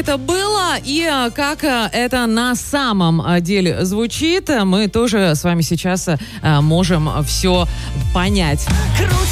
это было и как это на самом деле звучит, мы тоже с вами сейчас можем все понять.